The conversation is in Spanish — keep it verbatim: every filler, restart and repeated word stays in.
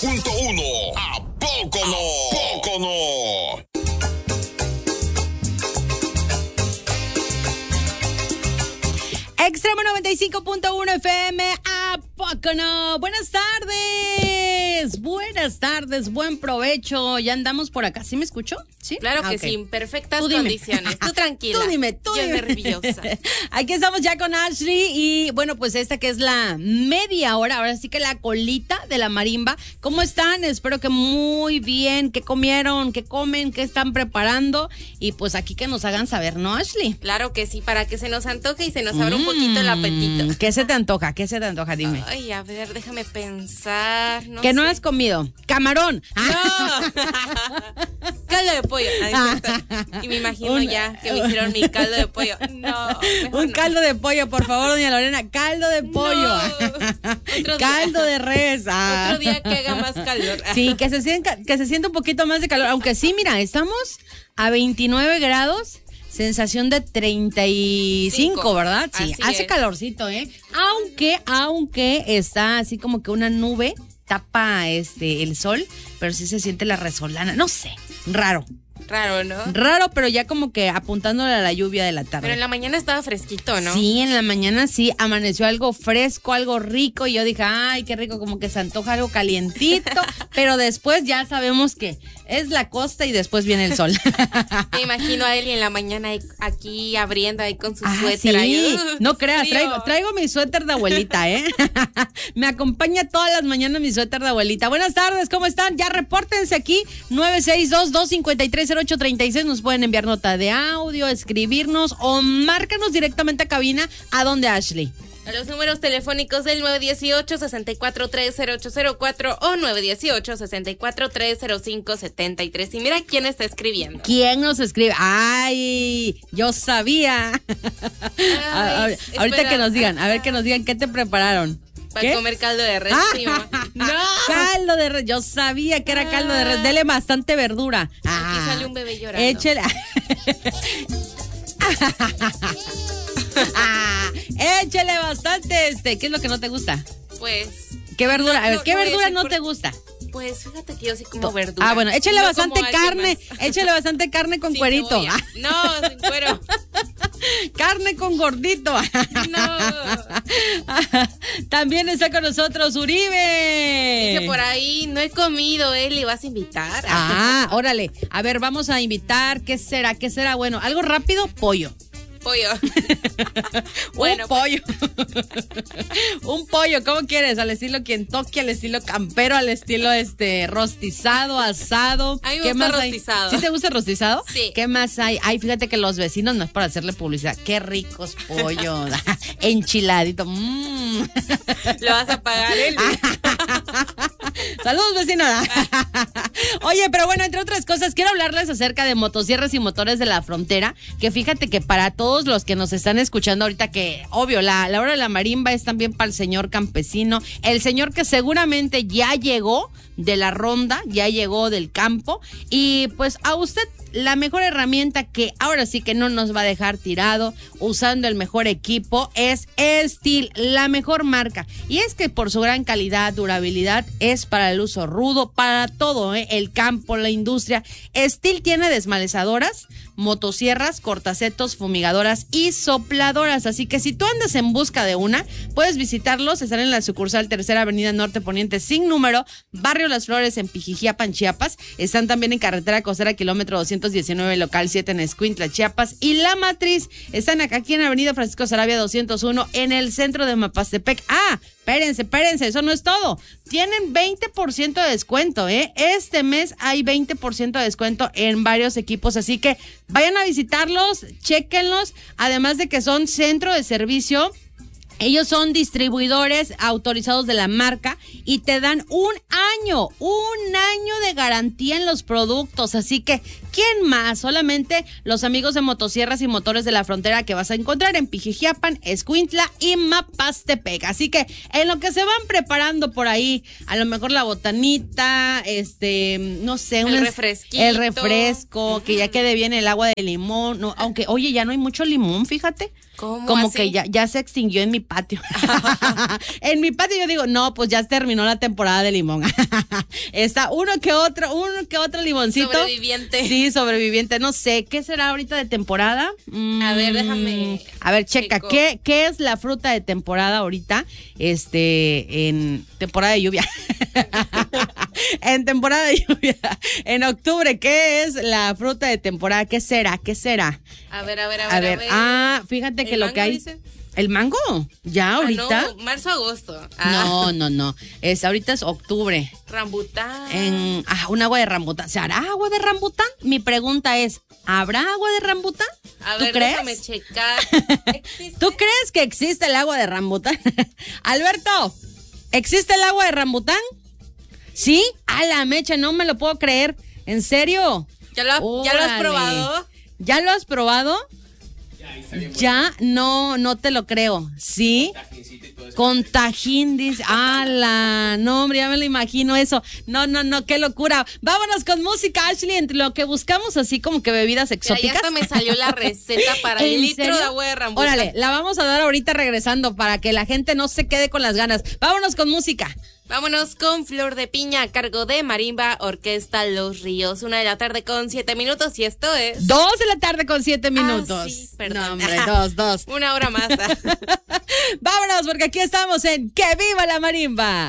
punto uno. ¿A poco no? ¿A poco no? Extremo noventa y cinco punto uno F M, ¿a poco no? Buenas tardes, buenas tardes, buen provecho. Ya andamos por acá. ¿Sí me escucho? ¿Sí? Claro ah, que okay. sí, en perfectas tú condiciones. Tú tranquila. Tú dime, tú Yo dime. nerviosa. Aquí estamos ya con Ashley y bueno, pues esta que es la media hora, ahora sí que la colita de la marimba. ¿Cómo están? Espero que muy bien. ¿Qué comieron? ¿Qué comen? ¿Qué están preparando? Y pues aquí que nos hagan saber, ¿no, Ashley? Claro que sí, para que se nos antoje y se nos abra mm, un poquito el apetito. ¿Qué se te antoja? ¿Qué se te antoja? Dime. Ay, a ver, déjame pensar. No ¿Qué sé. no has comido? ¡Camarón! ¡No! Caldo de pollo. Ay, y me imagino un, ya que me hicieron mi caldo de pollo. No. Un no. caldo de pollo, por favor, doña Lorena. Caldo de pollo. No. Caldo de res. Ah. Otro día que haga más calor. Sí, que se sienta, que se sienta un poquito más de calor. Aunque sí, mira, estamos a veintinueve grados. Sensación de treinta y cinco, Cinco. ¿Verdad? Sí, así hace es. calorcito, ¿eh? Aunque, aunque está así como que una nube tapa este el sol, pero sí se siente la resolana. No sé, raro. Raro, ¿no? Raro, pero ya como que apuntándole a la lluvia de la tarde. Pero en la mañana estaba fresquito, ¿no? Sí, en la mañana sí, amaneció algo fresco, algo rico, y yo dije, ay, qué rico, como que se antoja algo calientito, pero después ya sabemos que es la costa y después viene el sol. Me imagino a él y en la mañana aquí abriendo ahí con su ah, suéter. Sí. Ahí. No creas, traigo, traigo mi suéter de abuelita, ¿eh? Me acompaña todas las mañanas mi suéter de abuelita. Buenas tardes, ¿cómo están? Ya repórtense aquí, nueve seis dos, dos cinco tres, cero ocho tres seis. Nos pueden enviar nota de audio, escribirnos o márcanos directamente a cabina. ¿A dónde, Ashley? A los números telefónicos del nueve uno ocho, seis cuatro tres, cero ocho cero cuatro o nueve uno ocho, seis cuatro tres, cero cinco siete tres. Y mira quién está escribiendo. ¿Quién nos escribe? ¡Ay! Yo sabía. Ay, a, ahorita espera. Que nos digan, a ver que nos digan qué te prepararon. Para comer caldo de res. Ah, no. Caldo de res. Yo sabía que era caldo de res. Dele bastante verdura. Aquí ah, sale un bebé llorando. Échele. ah, échele bastante este. ¿Qué es lo que no te gusta? Pues. ¿Qué verdura? No, a ver, no, ¿qué no verdura no por... te gusta? Pues fíjate que yo sí como verdura. Ah, bueno, échale no bastante carne. Échale bastante carne con sin cuerito. Cebolla. No, sin cuero. Carne con gordito. No. También está con nosotros Uribe. Dice por ahí, no he comido, ¿eh? ¿Le vas a invitar? Ah, órale. A ver, vamos a invitar. ¿Qué será? ¿Qué será? Bueno, algo rápido, pollo. Pollo. bueno, un pollo. Un pollo, ¿cómo quieres? Al estilo Kentucky, al estilo campero, al estilo este rostizado, asado. A mí me ¿Qué gusta más rostizado. Hay? ¿Sí te gusta rostizado? Sí. ¿Qué más hay? Ay, fíjate que los vecinos, no es para hacerle publicidad, qué ricos pollos. Enchiladito. Mm. Lo vas a pagar él. Saludos, vecinos. Oye, pero bueno, entre otras cosas, quiero hablarles acerca de motosierras y motores de la frontera, que fíjate que para todos los que nos están escuchando ahorita, que obvio, la, la hora de la marimba es también para el señor campesino, el señor que seguramente ya llegó de la ronda, ya llegó del campo, y pues a usted la mejor herramienta que ahora sí que no nos va a dejar tirado usando el mejor equipo es Stihl, la mejor marca. Y es que por su gran calidad, durabilidad, es para el uso rudo, para todo, ¿eh? El campo, la industria. Stihl tiene desmalezadoras, motosierras, cortacetos, fumigadoras y sopladoras. Así que si tú andas en busca de una, puedes visitarlos. Están en la sucursal Tercera Avenida Norte Poniente sin número, Barrio Las Flores en Pijijiapan, Chiapas. Están también en carretera costera kilómetro doscientos diecinueve, local siete en Escuintla, Chiapas. Y La Matriz están acá aquí en Avenida Francisco Sarabia doscientos uno en el centro de Mapastepec. Ah, espérense, espérense, eso no es todo. Tienen veinte por ciento de descuento, ¿eh? Este mes hay veinte por ciento de descuento en varios equipos, así que vayan a visitarlos, chéquenlos, además de que son centro de servicio. Ellos son distribuidores autorizados de la marca y te dan un año, un año de garantía en los productos. Así que, ¿quién más? Solamente los amigos de Motosierras y Motores de la Frontera que vas a encontrar en Pijijiapan, Escuintla y Mapastepec. Así que, en lo que se van preparando por ahí, a lo mejor la botanita, este, no sé. El unas, refresquito. El refresco, uh-huh. Que ya quede bien el agua de limón. No, aunque, oye, ya no hay mucho limón, fíjate. ¿Cómo Como así? que ya, ya se extinguió en mi patio. En mi patio yo digo, no, pues ya terminó la temporada de limón. Está uno que otro, uno que otro limoncito. Sobreviviente. Sí, sobreviviente. No sé, ¿qué será ahorita de temporada? Mm, A ver, déjame A ver, checa, checo. ¿qué, ¿qué es la fruta de temporada ahorita? Este, en temporada de lluvia. En temporada de lluvia. En octubre, ¿qué es la fruta de temporada? ¿Qué será? ¿Qué será? A ver, a ver, a ver. A ver, ah, fíjate que ¿El lo mango que hay. dice? ¿El mango? ¿Ya ahorita? Ah, no, marzo, agosto. Ah, No, no, no. Es, ahorita es octubre. Rambután. En ah, un agua de rambután. ¿Se hará agua de rambután? Mi pregunta es, ¿habrá agua de rambután? A ¿Tú ver, crees? déjame checar. ¿Existe? ¿Tú crees que existe el agua de rambután? Alberto, ¿existe el agua de rambután? ¿Sí? A la mecha, no me lo puedo creer. ¿En serio? ¿Ya lo, ¿Ya lo has Órale. probado? ¿Ya lo has probado? Ya, no, no te lo creo. ¿Sí? Con tajín, dice. ¡Hala! No, hombre, ya me lo imagino eso. No, no, no, qué locura. Vámonos con música, Ashley, entre lo que buscamos, así como que bebidas Mira, exóticas. ya hasta me salió la receta para ¿En el litro serio? de agua de rambután. Órale, la vamos a dar ahorita regresando para que la gente no se quede con las ganas. Vámonos con música. Vámonos con Flor de Piña a cargo de Marimba Orquesta Los Ríos. Una de la tarde con siete minutos y esto es... Dos de la tarde con siete minutos. Ah, sí, perdón. No, hombre, dos, dos. Una hora más. Vámonos, porque aquí estamos en Que Viva la Marimba.